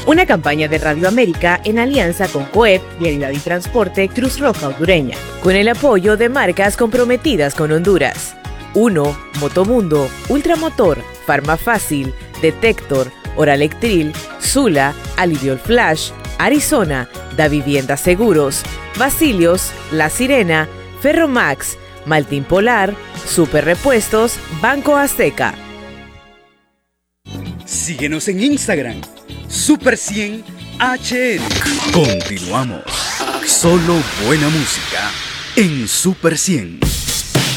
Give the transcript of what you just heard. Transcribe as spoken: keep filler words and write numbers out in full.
Una campaña de Radio América en alianza con COEP, Vialidad y Transporte, Cruz Roja Hondureña, con el apoyo de marcas comprometidas con Honduras. uno. Motomundo, Ultramotor, Farmafácil, Detector, Oralectril, Zula, Aliviol Flash, Arizona, Da Vivienda Seguros, Basilios, La Sirena, Ferromax, Maltín Polar, Super Repuestos, Banco Azteca. Síguenos en Instagram, Super cien H N. Continuamos. Solo buena música en Super cien.